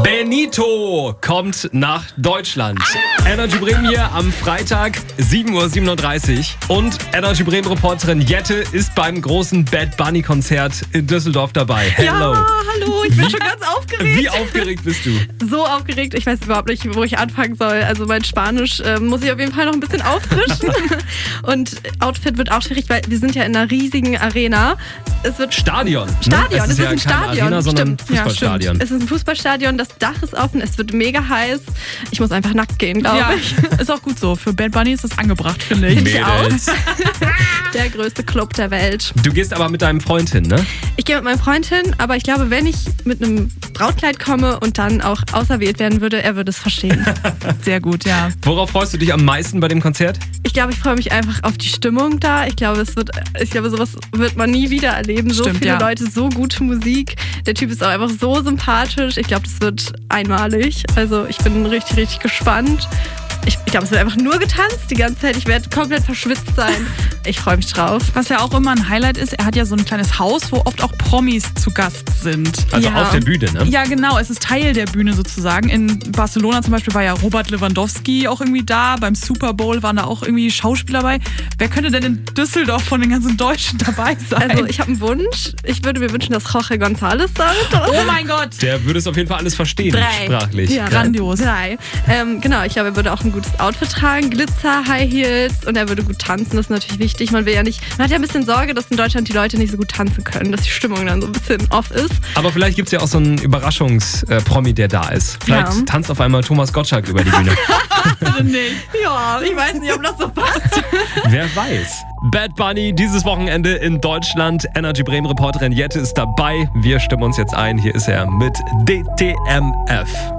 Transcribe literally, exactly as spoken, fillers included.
Benito kommt nach Deutschland. Energy Bremen hier am Freitag, sieben Uhr siebenunddreißig. Und Energy Bremen Reporterin Jette ist beim großen Bad Bunny Konzert in Düsseldorf dabei. Hello. Ja, hallo, ich bin Wie- schon ganz aufgeregt. Wie aufgeregt bist du? So aufgeregt, ich weiß überhaupt nicht, wo ich anfangen soll. Also mein Spanisch äh, muss ich auf jeden Fall noch ein bisschen auffrischen. Und Outfit wird auch schwierig, weil wir sind ja in einer riesigen Arena. Es wird Stadion. Ne? Stadion, Es ist, ja ein keine Stadion. Arena, sondern Stimmt. Ja, Fußballstadion. stimmt. Es ist ein Fußballstadion, das Dach ist offen, es wird mega heiß. Ich muss einfach nackt gehen, glaube Ja, ich. ist auch gut so. Für Bad Bunny ist das angebracht, finde ich. Mädels. Der größte Club der Welt. Du gehst aber mit deinem Freund hin, ne? Ich gehe mit meinem Freund hin, aber ich glaube, wenn ich mit einem Brautkleid komme und dann auch auserwählt werden würde, er würde es verstehen. Sehr gut, ja. Worauf freust du dich am meisten bei dem Konzert? Ich glaube, ich freue mich einfach auf die Stimmung da. Ich glaube, es wird, ich glaube, sowas wird man nie wieder erleben. So Stimmt, viele ja. Leute, so gute Musik. Der Typ ist auch einfach so sympathisch. Ich glaube, das wird einmalig. Also ich bin richtig, richtig gespannt. Ich, ich glaube, es wird einfach nur getanzt die ganze Zeit. Ich werde komplett verschwitzt sein. Ich freue mich drauf. Was ja auch immer ein Highlight ist, er hat ja so ein kleines Haus, wo oft auch Promis zu Gast sind. Also Ja. auf der Bühne, ne? Ja, genau, es ist Teil der Bühne sozusagen. In Barcelona zum Beispiel war ja Robert Lewandowski auch irgendwie da. Beim Super Bowl waren da auch irgendwie Schauspieler dabei. Wer könnte denn in Düsseldorf von den ganzen Deutschen dabei sein? Also ich habe einen Wunsch. Ich würde mir wünschen, dass Jorge González da ist. oh mein Gott! Der würde es auf jeden Fall alles verstehen, Drei. sprachlich. Ja, Grandios. Drei. Ähm, genau, ich glaube, er würde auch ein gutes Outfit tragen, Glitzer, High Heels und er würde gut tanzen. Das ist natürlich wichtig. Man will ja nicht, man hat ja ein bisschen Sorge, dass in Deutschland die Leute nicht so gut tanzen können, dass die Stimmung dann so ein bisschen off ist. Aber vielleicht gibt es ja auch so einen Überraschungspromi, der da ist. Vielleicht Ja. tanzt auf einmal Thomas Gottschalk über die Bühne. Bitte nicht. Ja, ich weiß nicht, ob das so passt. Wer weiß. Bad Bunny dieses Wochenende in Deutschland. Energy Bremen Reporterin Jette ist dabei. Wir stimmen uns jetzt ein. Hier ist er mit D T M F.